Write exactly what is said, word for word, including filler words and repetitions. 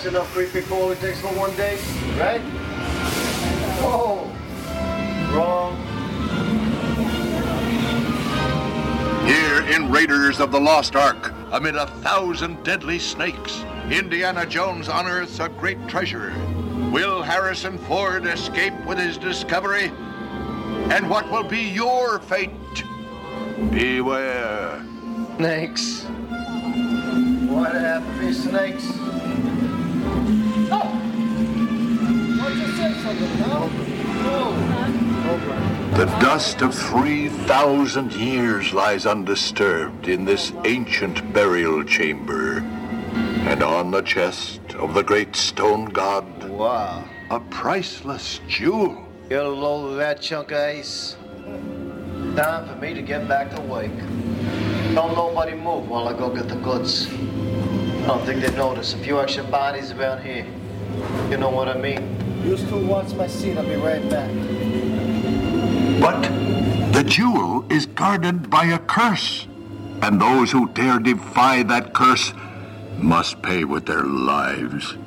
That's enough creepy crawl it takes for one day, right? Whoa! Wrong. Here in Raiders of the Lost Ark, amid a thousand deadly snakes, Indiana Jones unearths a great treasure. Will Harrison Ford escape with his discovery? And what will be your fate? Beware. Snakes. What happened to snakes? Oh! What'd you say something, no? No. The dust of three thousand years lies undisturbed in this ancient burial chamber. And on the chest of the great stone god, Wow. a priceless jewel. Get a load of that chunk of ice. Time for me to get back to work. Don't nobody move while I go get the goods. I don't think they notice a few extra bodies around here. You know what I mean? You still watch my seat. I'll be right back. But the jewel is guarded by a curse. And those who dare defy that curse must pay with their lives.